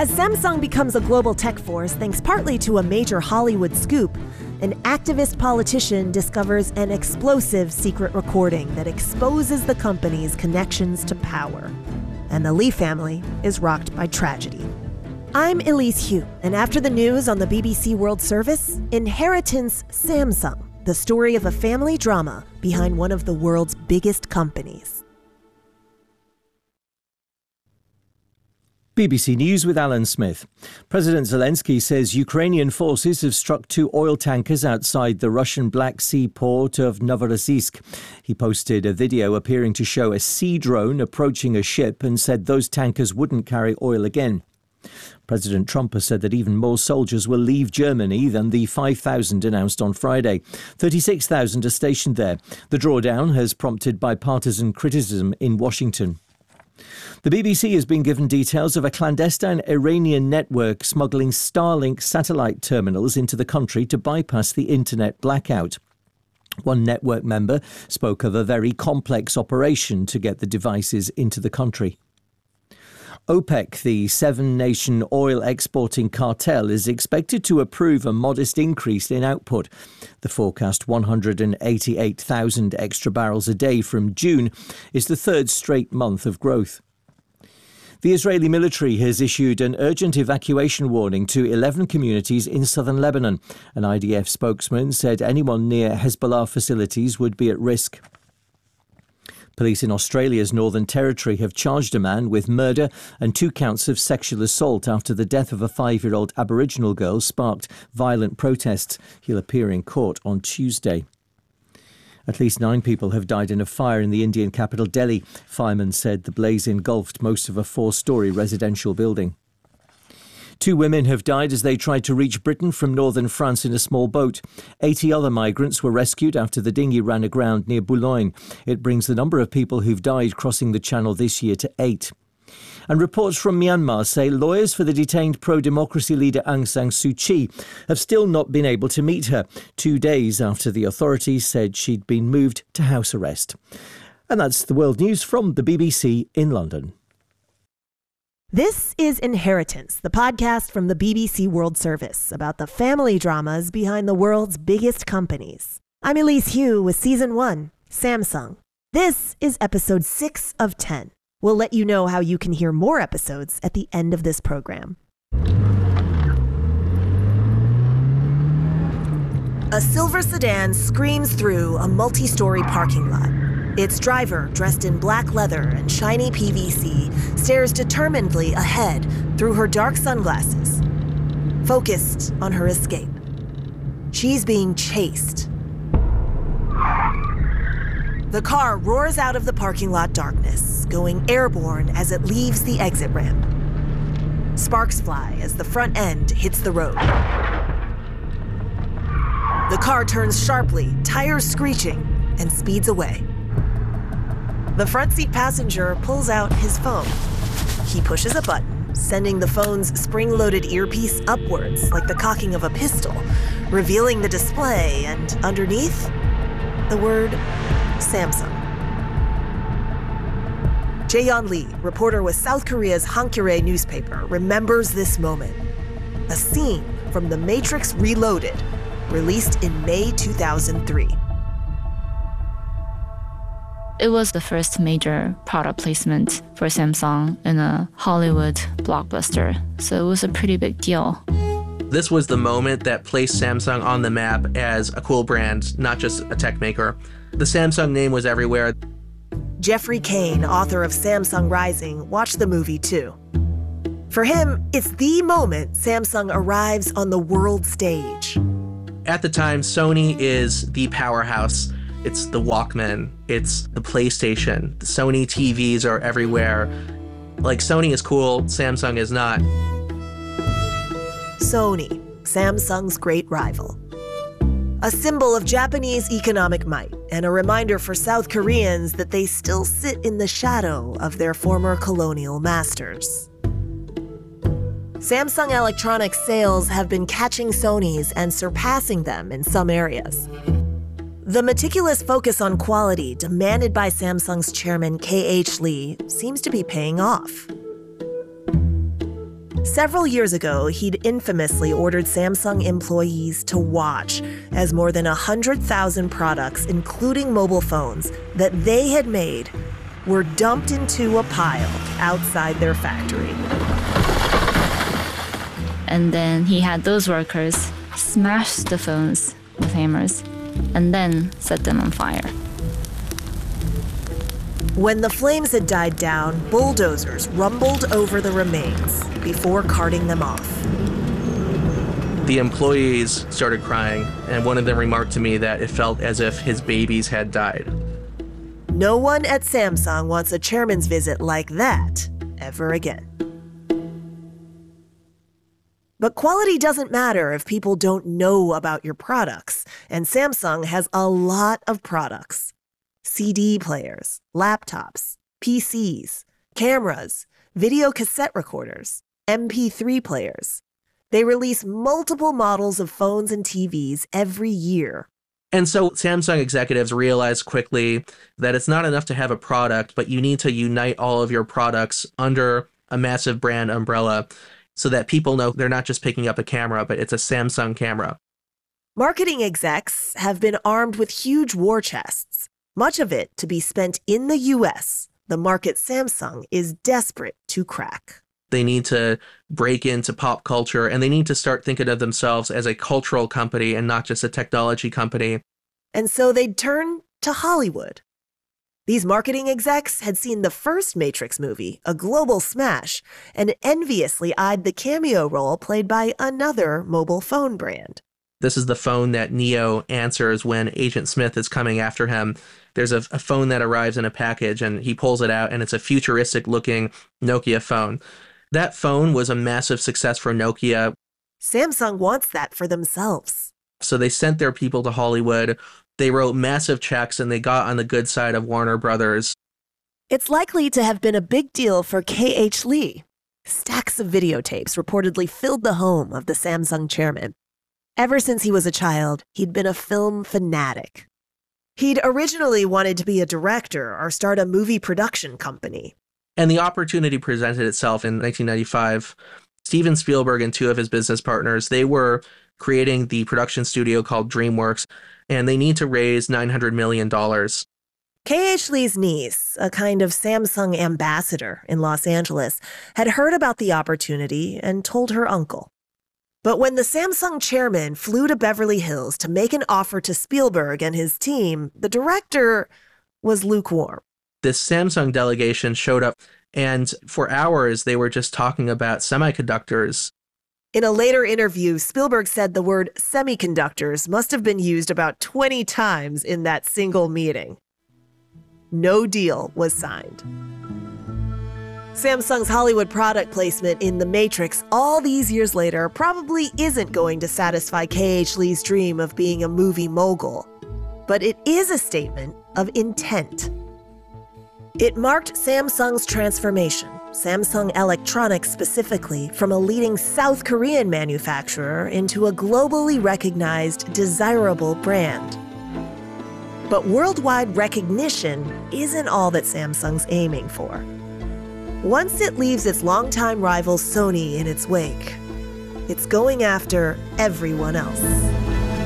As Samsung becomes a global tech force thanks partly to a major Hollywood scoop, an activist politician discovers an explosive secret recording that exposes the company's connections to power. And the Lee family is rocked by tragedy. I'm Elise Hu, and after the news on the BBC World Service, Inheritance Samsung, the story of a family drama behind one of the world's biggest companies. BBC News with Alan Smith. President Zelensky says Ukrainian forces have struck 2 oil tankers outside the Russian Black Sea port of Novorossiysk. He posted a video appearing to show a sea drone approaching a ship and said those tankers wouldn't carry oil again. President Trump has said that even more soldiers will leave Germany than the 5,000 announced on Friday. 36,000 are stationed there. The drawdown has prompted bipartisan criticism in Washington. The BBC has been given details of a clandestine Iranian network smuggling Starlink satellite terminals into the country to bypass the internet blackout. One network member spoke of a very complex operation to get the devices into the country. OPEC, the 7-nation oil exporting cartel, is expected to approve a modest increase in output. The forecast 188,000 extra barrels a day from June is the third straight month of growth. The Israeli military has issued an urgent evacuation warning to 11 communities in southern Lebanon. An IDF spokesman said anyone near Hezbollah facilities would be at risk. Police in Australia's Northern Territory have charged a man with murder and 2 counts of sexual assault after the death of a 5-year-old Aboriginal girl sparked violent protests. He'll appear in court on Tuesday. At least 9 people have died in a fire in the Indian capital Delhi. Firemen said the blaze engulfed most of a 4-storey residential building. 2 women have died as they tried to reach Britain from northern France in a small boat. 80 other migrants were rescued after the dinghy ran aground near Boulogne. It brings the number of people who've died crossing the channel this year to 8. And reports from Myanmar say lawyers for the detained pro-democracy leader Aung San Suu Kyi have still not been able to meet her, 2 days after the authorities said she'd been moved to house arrest. And that's the world news from the BBC in London. This is Inheritance, the podcast from the BBC World Service about the family dramas behind the world's biggest companies. I'm Elise Hu with Season 1, Samsung. This is episode 6 of 10. We'll let you know how you can hear more episodes at the end of this program. A silver sedan screams through a multi-story parking lot. Its driver, dressed in black leather and shiny PVC, stares determinedly ahead through her dark sunglasses, focused on her escape. She's being chased. The car roars out of the parking lot darkness, going airborne as it leaves the exit ramp. Sparks fly as the front end hits the road. The car turns sharply, tires screeching, and speeds away. The front seat passenger pulls out his phone. He pushes a button, sending the phone's spring-loaded earpiece upwards like the cocking of a pistol, revealing the display and, underneath, the word Samsung. Jaeyeon Lee, reporter with South Korea's Hankyoreh newspaper, remembers this moment. A scene from The Matrix Reloaded, released in May 2003. It was the first major product placement for Samsung in a Hollywood blockbuster, so it was a pretty big deal. This was the moment that placed Samsung on the map as a cool brand, not just a tech maker. The Samsung name was everywhere. Jeffrey Kane, author of Samsung Rising, watched the movie too. For him, it's the moment Samsung arrives on the world stage. At the time, Sony is the powerhouse. It's the Walkman, it's the PlayStation. The Sony TVs are everywhere. Like, Sony is cool, Samsung is not. Sony, Samsung's great rival. A symbol of Japanese economic might and a reminder for South Koreans that they still sit in the shadow of their former colonial masters. Samsung Electronics sales have been catching Sony's and surpassing them in some areas. The meticulous focus on quality demanded by Samsung's chairman K.H. Lee seems to be paying off. Several years ago, he'd infamously ordered Samsung employees to watch as more than 100,000 products, including mobile phones, that they had made were dumped into a pile outside their factory. And then he had those workers smash the phones with hammers and then set them on fire. When the flames had died down, bulldozers rumbled over the remains before carting them off. The employees started crying, and one of them remarked to me that it felt as if his babies had died. No one at Samsung wants a chairman's visit like that ever again. But quality doesn't matter if people don't know about your products, and Samsung has a lot of products. CD players, laptops, PCs, cameras, video cassette recorders, MP3 players. They release multiple models of phones and TVs every year. And so Samsung executives realized quickly that it's not enough to have a product, but you need to unite all of your products under a massive brand umbrella so that people know they're not just picking up a camera, but it's a Samsung camera. Marketing execs have been armed with huge war chests, much of it to be spent in the US, the market Samsung is desperate to crack. They need to break into pop culture, and they need to start thinking of themselves as a cultural company and not just a technology company. And so they'd turn to Hollywood. These marketing execs had seen the first Matrix movie, a global smash, and enviously eyed the cameo role played by another mobile phone brand. This is the phone that Neo answers when Agent Smith is coming after him. There's a phone that arrives in a package, and he pulls it out, and it's a futuristic-looking Nokia phone. That phone was a massive success for Nokia. Samsung wants that for themselves. So they sent their people to Hollywood. They wrote massive checks, and they got on the good side of Warner Brothers. It's likely to have been a big deal for K.H. Lee. Stacks of videotapes reportedly filled the home of the Samsung chairman. Ever since he was a child, he'd been a film fanatic. He'd originally wanted to be a director or start a movie production company. And the opportunity presented itself in 1995. Steven Spielberg and two of his business partners, they were creating the production studio called DreamWorks, and they need to raise $900 million. K.H. Lee's niece, a kind of Samsung ambassador in Los Angeles, had heard about the opportunity and told her uncle. But when the Samsung chairman flew to Beverly Hills to make an offer to Spielberg and his team, the director was lukewarm. This Samsung delegation showed up, and for hours they were just talking about semiconductors. In a later interview, Spielberg said the word semiconductors must have been used about 20 times in that single meeting. No deal was signed. Samsung's Hollywood product placement in The Matrix all these years later probably isn't going to satisfy K.H. Lee's dream of being a movie mogul. But it is a statement of intent. It marked Samsung's transformation, Samsung Electronics specifically, from a leading South Korean manufacturer into a globally recognized, desirable brand. But worldwide recognition isn't all that Samsung's aiming for. Once it leaves its longtime rival Sony in its wake, it's going after everyone else.